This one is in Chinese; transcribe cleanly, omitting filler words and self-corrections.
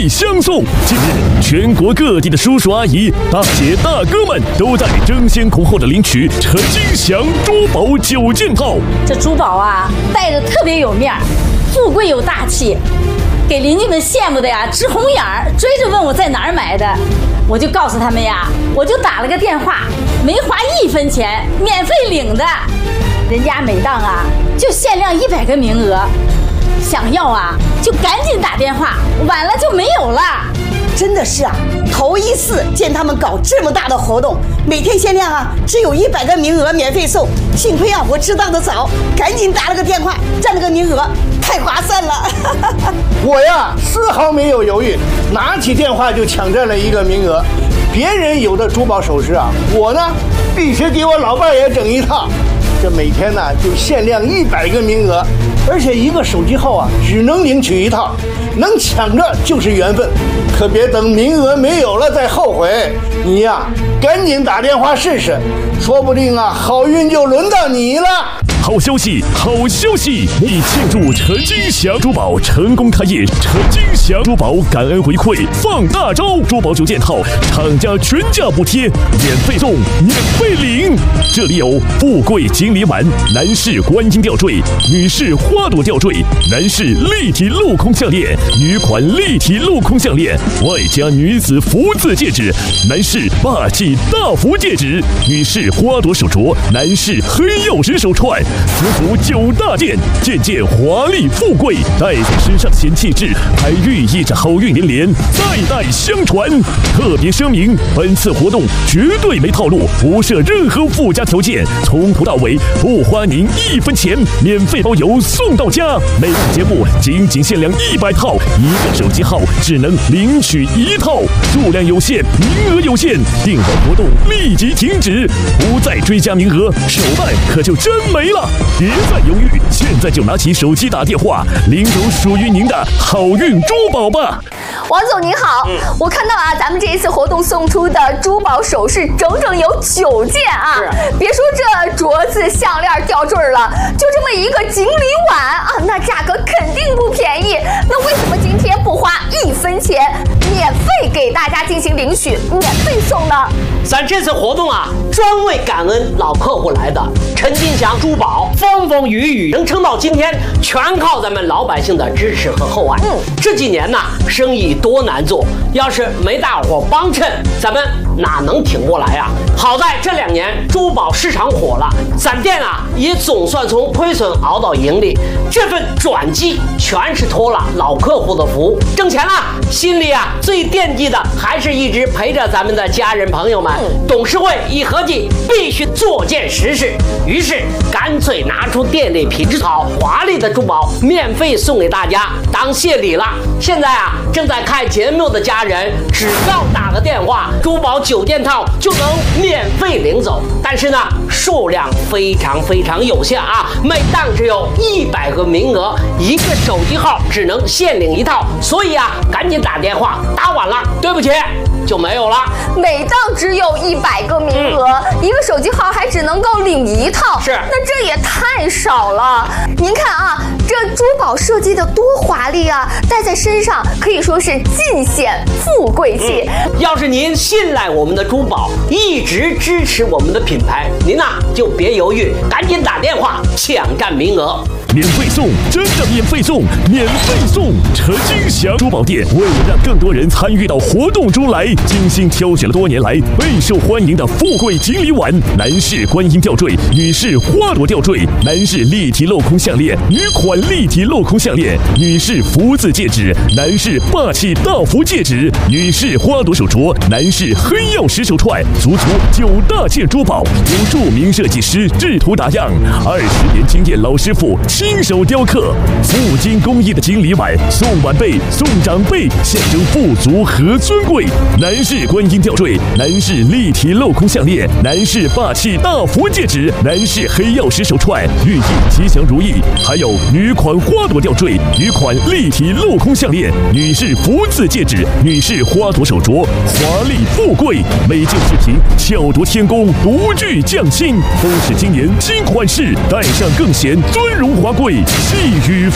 力相送。近日，全国各地的叔叔阿姨、大姐大哥们都在争先恐后的领取陈金祥珠宝9件套。 这珠宝啊，戴着特别有面儿，富贵又大气，给邻居们羡慕的呀直红眼儿，追着问我在哪儿买的。我就告诉他们呀，我就打了个电话，没花1分钱，免费领的。人家每档啊就限量100个名额，想要啊就赶紧打电话，晚了就没有了。 真的是啊，头一次见他们搞这么大的活动，每天限量啊，只有100个名额免费送。幸亏啊，我知道的早，赶紧打了个电话，占了个名额，太划算了。 我呀，丝毫没有犹豫，拿起电话就抢占了1个名额。别人有的珠宝首饰啊，我呢必须给我老伴也整一套。这每天呢就限量100个名额，而且1个手机号啊只能领取1套，能抢着就是缘分，可别等名额没有了再后悔。你呀，赶紧打电话试试，说不定啊好运就轮到你了。 好消息，好消息！为庆祝陈金祥珠宝成功开业，陈金祥珠宝感恩回馈放大招，珠宝9件套，厂家全价补贴，免费送，免费领。这里有富贵锦鲤碗、男士观音吊坠、女士花朵吊坠、男士立体镂空项链、女款立体镂空项链，外加女子福字戒指、男士霸气大福戒指、女士花朵手镯、男士黑曜石手串。足足9大件，件件华丽富贵，戴在身上显气质，还寓意着好运连连，代代相传。特别声明，本次活动绝对没套路，不设任何附加条件，从头到尾不花您1分钱，免费包邮送到家。每档节目仅限量100套，1个手机号只能领取1套，数量有限，名额有限，订购活动立即停止，不再追加名额，手办可就真没了。别再犹豫，现在就拿起手机打电话，领走属于您的好运珠宝吧。 王总您好，我看到啊，咱们这一次活动送出的珠宝首饰整有9件啊，别说这镯子、项链、吊坠了，就这么一个锦鲤碗啊，那价格肯定不便宜。那为什么今天不花1分钱，免费给大家进行领取，免费送呢？ 咱这次活动啊，专为感恩老客户来的。陈金祥珠宝风风雨雨能撑到今天，全靠咱们老百姓的支持和厚爱。这几年呢，生意多难做，要是没大伙帮衬，咱们哪能挺过来啊？好在这2年珠宝市场火了，咱店啊也总算从亏损熬到盈利。这份转机全是托了老客户的福，挣钱了，心里啊最惦记的还是一直陪着咱们的家人朋友们。董事会一合计，必须做件实事，于是干脆拿出店里品质好、华丽的珠宝，免费送给大家当谢礼了。现在啊，正在看节目的家人，只要打个电话，珠宝9件套就能免费领走。但是呢，数量非常有限啊，每档只有100个名额，1个手机号只能限领1套，所以啊，赶紧打电话，打晚了，对不起，就没有了。 每档只有100个名额，1个手机号还只能够领1套， 是， 那这也太少了。您看啊，这珠宝设计的多华丽啊，戴在身上可以说是尽显富贵气。 要是您信赖我们的珠宝，一直支持我们的品牌，您呐就别犹豫，赶紧打电话抢占名额。 免费送，真的免费送，免费送！陈金祥珠宝店为了让更多人参与到活动中来，精心挑选了多年来备受欢迎的富贵锦鲤碗、男士观音吊坠、女士花朵吊坠、男士立体镂空项链、女款立体镂空项链、女士福字戒指、男士霸气大福戒指、女士花朵手镯、男士黑曜石手串，足9大件珠宝，由著名设计师制图打样，20年经验老师傅亲手雕刻，富金工艺的锦鲤碗，送晚辈、送长辈，象征富足和尊贵。男士观音吊坠，男士立体镂空项链，男士霸气大福戒指，男士黑曜石手串，寓意吉祥如意。还有女款花朵吊坠，女款立体镂空项链，女士福字戒指，女士花朵手镯，华丽富贵。每件饰品巧夺天工，独具匠心，都是今年新款式，戴上更显尊荣华贵，细雨